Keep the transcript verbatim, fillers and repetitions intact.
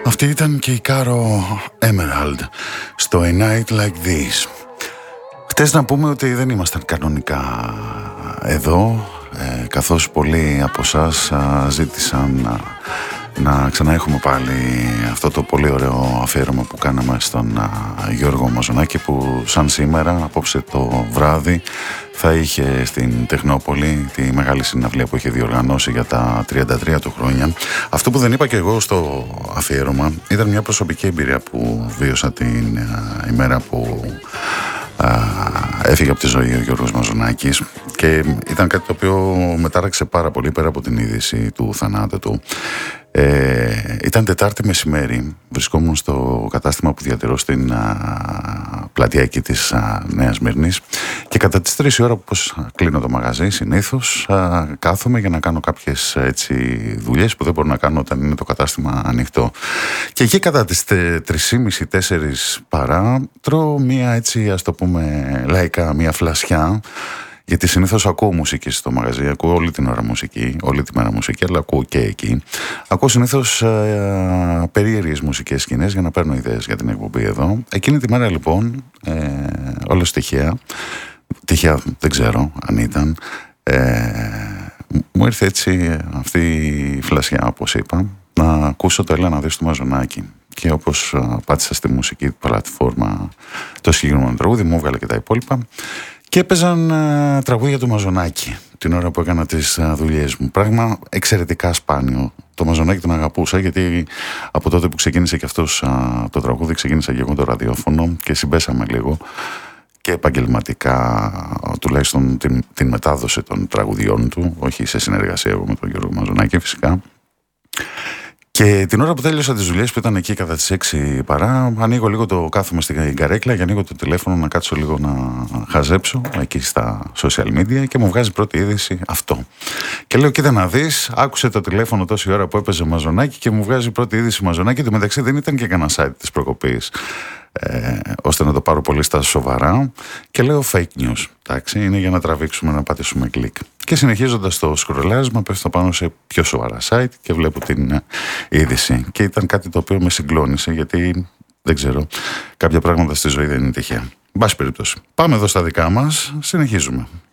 Αυτή ήταν και η Κάρο Emerald στο A Night Like This. Χτες να πούμε ότι δεν ήμασταν κανονικά εδώ, ε, καθώς πολλοί από εσάς ζήτησαν να, να ξανά έχουμε πάλι αυτό το πολύ ωραίο αφιέρωμα που κάναμε στον α, Γιώργο Μαζονάκη, που σαν σήμερα, απόψε το βράδυ, θα είχε στην Τεχνόπολη τη μεγάλη συναυλία που είχε διοργανώσει για τα τριάντα τρία του χρόνια. Αυτό που δεν είπα και εγώ στο αφιέρωμα ήταν μια προσωπική εμπειρία που βίωσα την α, ημέρα που α, έφυγε από τη ζωή ο Γιώργος Μαζονάκης, και ήταν κάτι το οποίο μετάραξε πάρα πολύ πέρα από την είδηση του θανάτου του. Ε, ήταν Τετάρτη μεσημέρι, βρισκόμουν στο κατάστημα που διατηρώ στην α, πλατεία εκεί της α, Νέας Σμύρνης, και κατά τις τρεις η ώρα, όπως κλείνω το μαγαζί συνήθως, α, κάθομαι για να κάνω κάποιες έτσι δουλειές που δεν μπορώ να κάνω όταν είναι το κατάστημα ανοιχτό. Και εκεί κατά τις τρεις και μισή τέσσερις παρά τρώω μία έτσι, ας το πούμε λαϊκά, μία φλασιά. Γιατί συνήθως ακούω μουσική στο μαγαζί, ακούω όλη την ώρα μουσική, όλη τη μέρα μουσική, αλλά ακούω και εκεί. Ακούω συνήθως ε, περίεργες μουσικές σκηνές για να παίρνω ιδέες για την εκπομπή εδώ. Εκείνη τη μέρα λοιπόν, ε, όλος τυχαία, τυχαία δεν ξέρω αν ήταν, ε, μου ήρθε έτσι αυτή η φλασιά, όπως είπα, να ακούσω το «Έλα να δεις» του Μαζονάκη. Και όπως ε, πάτησα στη μουσική πλατφόρμα το συγκεκριμένο τραγούδι, μου έβγαλε και τα υπόλοιπα. Και έπαιζαν uh, τραγούδια του Μαζονάκη την ώρα που έκανα τις uh, δουλειές μου. Πράγμα εξαιρετικά σπάνιο. Το Μαζονάκη τον αγαπούσα, γιατί από τότε που ξεκίνησε και αυτός uh, το τραγούδι, ξεκίνησα και εγώ το ραδιόφωνο και συμπέσαμε λίγο και επαγγελματικά, τουλάχιστον την, την μετάδοση των τραγουδιών του, όχι σε συνεργασία εγώ με τον Γιώργο Μαζονάκη φυσικά. Και την ώρα που τέλειωσα τις δουλειές, που ήταν εκεί κατά τις έξι παρά, ανοίγω λίγο το κάθομαι στην καρέκλα και ανοίγω το τηλέφωνο να κάτσω λίγο να χαζέψω εκεί στα social media, και μου βγάζει πρώτη είδηση αυτό. Και λέω, κοίτα να δεις, άκουσε το τηλέφωνο τόση ώρα που έπαιζε Μαζονάκη και μου βγάζει πρώτη είδηση Μαζονάκη. Το μεταξύ δεν ήταν και κανένα site της προκοπής, ε, ώστε να το πάρω πολύ στα σοβαρά, και λέω fake news. Εντάξει, είναι για να τραβήξουμε, να πατήσουμε κλικ. Και συνεχίζοντας το σκρολάρισμα, πέφτω πάνω σε πιο σοβαρά site και βλέπω την είδηση. Και ήταν κάτι το οποίο με συγκλώνησε, γιατί δεν ξέρω, κάποια πράγματα στη ζωή δεν είναι τυχαία. Εν πάση περιπτώσει, πάμε εδώ στα δικά μας, συνεχίζουμε.